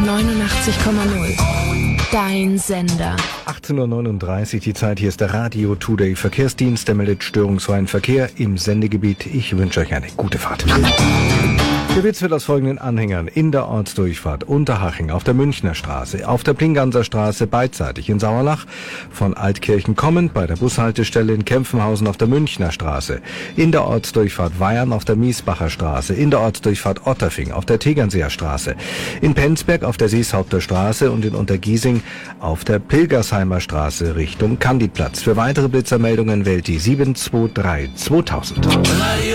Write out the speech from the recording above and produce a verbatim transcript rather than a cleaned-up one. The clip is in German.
neunundachtzig Komma null. Dein Sender. achtzehn Uhr neununddreißig die Zeit. Hier ist der Radio Today Verkehrsdienst. Der meldet störungsfreien Verkehr im Sendegebiet. Ich wünsche euch eine gute Fahrt. Der Witz wird aus folgenden Anhängern in der Ortsdurchfahrt Unterhaching auf der Münchner Straße, auf der Plinganser Straße beidseitig in Sauerlach, von Altkirchen kommend bei der Bushaltestelle in Kempfenhausen auf der Münchner Straße, in der Ortsdurchfahrt Weyern auf der Miesbacher Straße, in der Ortsdurchfahrt Otterfing auf der Tegernseer Straße, in Penzberg auf der Seeshaupter Straße und in Untergiesing auf der Pilgersheimer Straße Richtung Candidplatz. Für weitere Blitzermeldungen wählt die sieben zwei drei zweitausend.